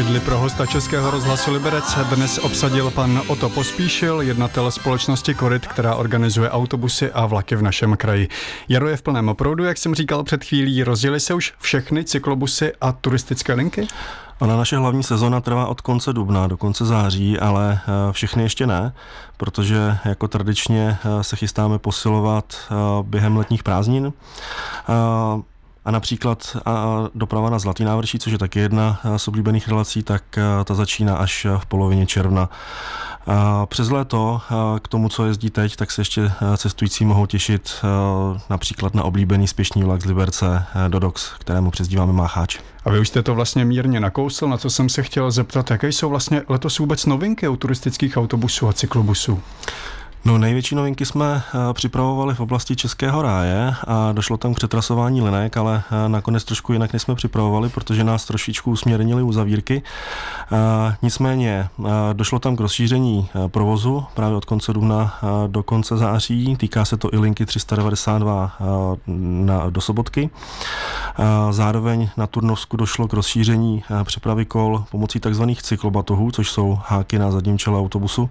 Židli pro hosta Českého rozhlasu Liberec dnes obsadil pan Otto Pospíšil, jednatel společnosti Koryt, která organizuje autobusy a vlaky v našem kraji. Jaro je v plném proudu, jak jsem říkal před chvílí, rozjeli se už všechny cyklobusy a turistické linky? Ona naše hlavní sezona trvá od konce dubna do konce září, ale všechny ještě ne, protože jako tradičně se chystáme posilovat během letních prázdnin. A například doprava na Zlatý návrší, což je taky jedna z oblíbených relací, tak ta začíná až v polovině června. Přes léto k tomu, co jezdí teď, tak se ještě cestující mohou těšit například na oblíbený spěšný vlak z Liberce do Dox, kterému přezdíváme Mácháč. A vy už jste to vlastně mírně nakousl, na co jsem se chtěl zeptat, jaké jsou vlastně letos vůbec novinky u turistických autobusů a cyklobusů? No, největší novinky jsme připravovali v oblasti Českého ráje a došlo tam k přetrasování linek, ale nakonec trošku jinak, než jsme připravovali, protože nás trošičku usměrnili uzavírky. Nicméně došlo tam k rozšíření provozu právě od konce dubna do konce září. Týká se to i linky 392 do Sobotky. Zároveň na Turnovsku došlo k rozšíření přepravy kol pomocí takzvaných cyklobatohů, což jsou háky na zadním čele autobusu.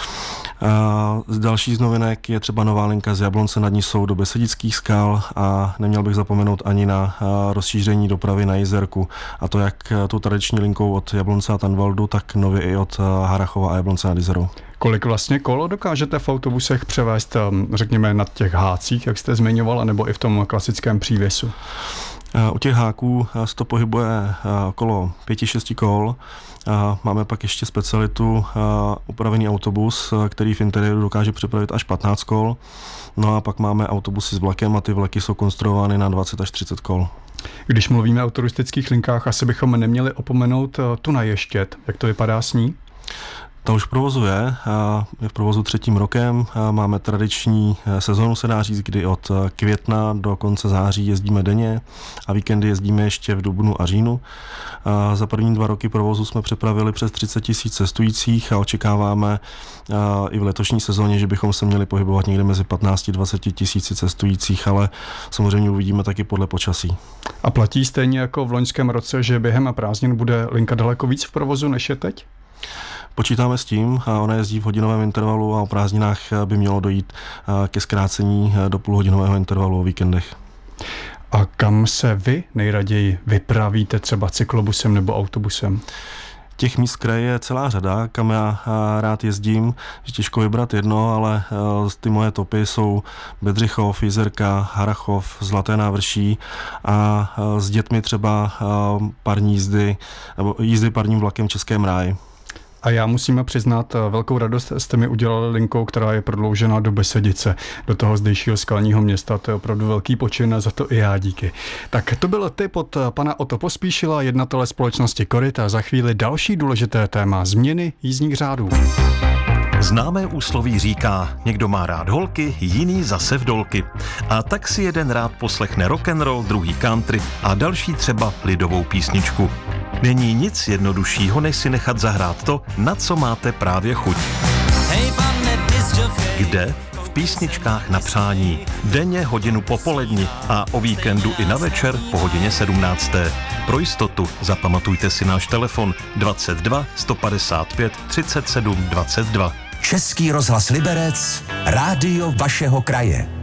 Další z novinek je třeba nová linka z Jablonce nad Nisou do Besedických skal a neměl bych zapomenout ani na rozšíření dopravy na Jizerku. A to jak tou tradiční linkou od Jablonce a Tanvaldu, tak nově i od Harachova a Jablonce nad Jizerou. Kolik vlastně kol dokážete v autobusech převést, řekněme, na těch hácích, jak jste zmiňoval, nebo i v tom klasickém přívěsu? U těch háků se to pohybuje okolo 5-6 kol. Máme pak ještě specialitu upravený autobus, který v interiéru dokáže přepravit až 15 kol. No a pak máme autobusy s vlakem a ty vlaky jsou konstruovány na 20 až 30 kol. Když mluvíme o turistických linkách, asi bychom neměli opomenout tu na Ještěd. Jak to vypadá s ní? Ta už provozuje, je v provozu 3. rokem, máme tradiční sezonu, se dá říct, kdy od května do konce září jezdíme denně a víkendy jezdíme ještě v dubnu a říjnu. Za první 2 roky provozu jsme přepravili přes 30 000 cestujících a očekáváme i v letošní sezóně, že bychom se měli pohybovat někde mezi 15-20 tisíci cestujících, ale samozřejmě uvidíme taky podle počasí. A platí stejně jako v loňském roce, že během prázdnin bude linka daleko víc v provozu než je teď? Počítáme s tím, ona jezdí v hodinovém intervalu a o prázdninách by mělo dojít ke zkrácení do půlhodinového intervalu o víkendech. A kam se vy nejraději vypravíte, třeba cyklobusem nebo autobusem? Těch míst kraje je celá řada, kam já rád jezdím, že těžko vybrat jedno, ale ty moje topy jsou Bedřichov, Jizerka, Harachov, Zlaté návrší a s dětmi třeba parní jízdy, nebo jízdy parním vlakem v Českém ráji. A já musím přiznat, velkou radost jste mi udělali linkou, která je prodloužena do Besedice, do toho zdejšího skalního města. To je opravdu velký počin a za to i já díky. Tak to byl tip od pana Otto Pospíšila, jednatele společnosti Koryt, a za chvíli další důležité téma: změny jízdních řádů. Známé úsloví říká, někdo má rád holky, jiný zase vdolky. A tak si jeden rád poslechne rock'n'roll, druhý country a další třeba lidovou písničku. Není nic jednoduššího, než si nechat zahrát to, na co máte právě chuť. Kde? V písničkách na přání. Denně hodinu po poledni a o víkendu i na večer po hodině 17. Pro jistotu zapamatujte si náš telefon 22 155 37 22. Český rozhlas Liberec, rádio vašeho kraje.